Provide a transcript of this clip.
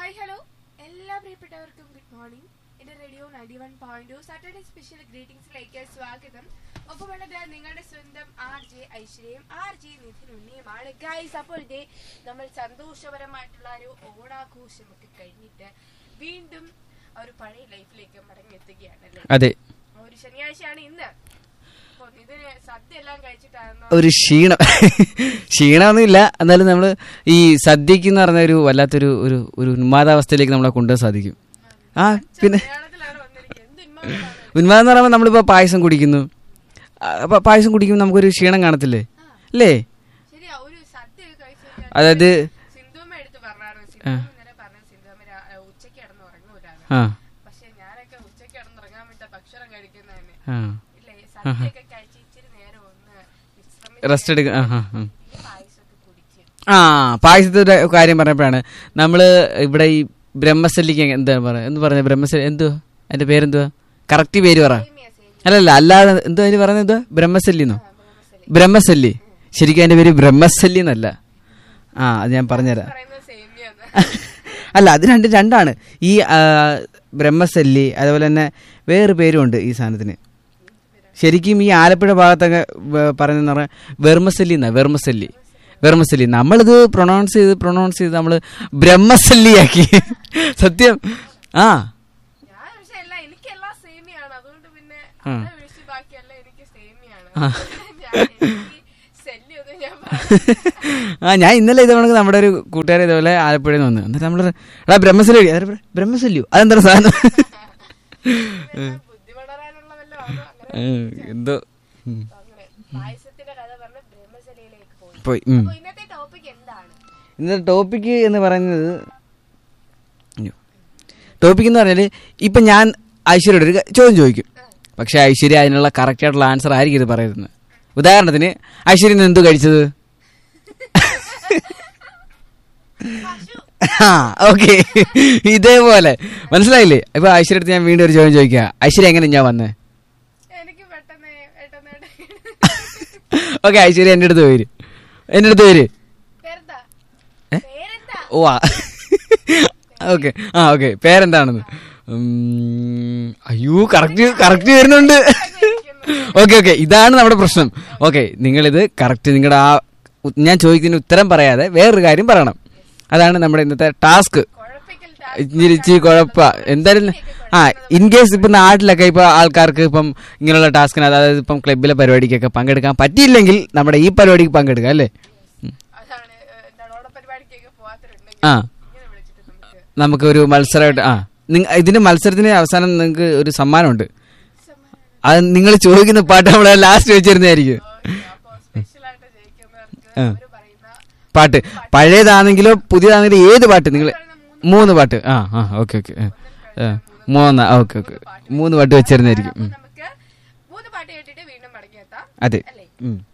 Hi hello എല്ലാ പ്രിയപ്പെട്ടവർക്കും good morning. എന്റെ റേഡിയോ 91.2 സാറ്റർഡേ സ്പെഷ്യൽ ഗ്രീറ്റിംഗ്സിലേക്ക് സ്വാഗതം. ഒപ്പമുള്ളത് നിങ്ങളുടെ സ്വന്തം RJ ഐശ്വര്യയും RJ നിധിൻ ഉണ്ണിയുമാണ്. ഗൈസ്, അപ്പോൾ ഇതേ നമ്മൾ സന്തോഷപരമായിട്ടുള്ള ഒരു ഓണാഘോഷമൊക്കെ കഴിഞ്ഞിട്ട് വീണ്ടും ഒരു പഴയ ലൈഫിലേക്ക് മടങ്ങിയെത്തുകയാണല്ലേ. അതെ, ഒരു ശനിയാഴ്ചയാണ് ഇന്ന്. ഇതിന് സദ്യ എല്ലാം കഴിച്ചിട്ടാണ് ഒരു ക്ഷീണമൊന്നുമില്ല. എന്നാലും നമ്മൾ ഈ സദ്യക്ക് എന്ന് പറഞ്ഞ ഒരു വല്ലാത്തൊരു ഒരു ഒരു ഉന്മാദാവസ്ഥയിലേക്ക് നമ്മളെ കൊണ്ടുപോകാൻ സാധിക്കും. ആ പിന്നെ ഉന്മാദം എന്ന് പറയുമ്പോൾ നമ്മളിപ്പോൾ പായസം കുടിക്കുന്നു. അപ്പോൾ പായസം കുടിക്കുമ്പോൾ നമുക്കൊരു ക്ഷീണം കാണത്തില്ലേ അല്ലേ? അതായത് റെസ്റ്റ് എടുക്കുക. പായസത്തിന്റെ കാര്യം പറഞ്ഞപ്പോഴാണ് നമ്മൾ ഇവിടെ ഈ ബ്രഹ്മസല്ലിക്ക് എന്താ പറഞ്ഞ ബ്രഹ്മസല്ലി എന്തുവാ അതിന്റെ പേരെന്തുവാ? കറക്റ്റ് പേര് പറ. അല്ലല്ല, അല്ലാതെ എന്തോ അതിന് പറയുന്നത് എന്തുവാ? ബ്രഹ്മസല്ലിന്നോ? ബ്രഹ്മസല്ലി. ശരിക്കും അതിന്റെ പേര് ബ്രഹ്മസല്ലി എന്നല്ല. അത് ഞാൻ പറഞ്ഞുതരാം. അല്ല, അത് രണ്ടാണ്. ഈ ബ്രഹ്മസല്ലി അതുപോലെ തന്നെ വേറെ പേരുമുണ്ട് ഈ സാധനത്തിന്. ശരിക്കും ഈ ആലപ്പുഴ ഭാഗത്തൊക്കെ പറയുന്നതെന്ന് പറഞ്ഞാൽ വെർമസല്ലി. നമ്മളിത് പ്രൊണൗൺസ് ചെയ്ത് നമ്മൾ ബ്രഹ്മസല്ലിയാക്കി. സത്യം. ഞാൻ ഇന്നലെ ഇതേപോലെ നമ്മുടെ ഒരു കൂട്ടുകാരെ ഇതേപോലെ ആലപ്പുഴയിൽ നിന്ന് വന്നു. എന്നിട്ട് നമ്മള് ബ്രഹ്മസല്ലിയോ അതെന്താ സാധനം? എന്തോ പോയി. ഇന്നത്തെ ടോപ്പിക് എന്ന് പറഞ്ഞത് ഇപ്പം ഞാൻ ഐശ്വര്യയോട് ഒരു ചോദ്യം ചോദിക്കും. പക്ഷെ ഐശ്വര്യ അതിനുള്ള കറക്റ്റ് ആയിട്ടുള്ള ആൻസർ ആയിരിക്കും ഇത് പറയുന്നത്. ഉദാഹരണത്തിന്, ഐശ്വര്യ എന്തു കഴിച്ചത്? ഓക്കെ, ഇതേപോലെ മനസ്സിലായില്ലേ? ഇപ്പൊ ഐശ്വര്യ അടുത്ത് ഞാൻ വീണ്ടും ഒരു ചോദ്യം ചോദിക്കുക. ഐശ്വര്യ എങ്ങനെ ഞാൻ വന്നേ? ഓക്കെ, ഐശ്വര്യ എൻ്റെ അടുത്ത് വരും. ഓ ഓക്കെ. ഓക്കെ, പേരെന്താണെന്ന്? അയ്യോ, കറക്റ്റ് വരുന്നുണ്ട്. ഓക്കെ, ഇതാണ് നമ്മുടെ പ്രശ്നം. ഓക്കെ, നിങ്ങളിത് കറക്റ്റ് നിങ്ങളുടെ ഞാൻ ചോദിക്കുന്നതിന് ഉത്തരം പറയാതെ വേറൊരു കാര്യം പറയണം. അതാണ് നമ്മുടെ ഇന്നത്തെ ടാസ്ക്. ഇച്ചിരി കുഴപ്പ എന്തായാലും ഇൻ കേസ് ഇപ്പം നാട്ടിലൊക്കെ ഇപ്പൊ ആൾക്കാർക്ക് ഇപ്പം ഇങ്ങനെയുള്ള ടാസ്കിന്, അതായത് ഇപ്പം ക്ലബിലെ പരിപാടിക്കൊക്കെ പങ്കെടുക്കാൻ പറ്റിയില്ലെങ്കിൽ നമ്മുടെ ഈ പരിപാടിക്ക് പങ്കെടുക്കാം അല്ലേ? നമുക്കൊരു മത്സരമായിട്ട് ഇതിന്റെ മത്സരത്തിന് അവസാനം നിങ്ങൾക്ക് ഒരു സമ്മാനമുണ്ട്. അത് നിങ്ങൾ ചോദിക്കുന്ന പാട്ട് നമ്മളെ ലാസ്റ്റ് വെച്ചിരുന്നതായിരിക്കും. പാട്ട് പഴയതാണെങ്കിലോ പുതിയതാണെങ്കിലോ ഏത് പാട്ട് നിങ്ങൾ 3 പാട്ട്. ഓക്കെ. 3 പാട്ട് വെച്ചിരുന്നായിരിക്കും. അതെ.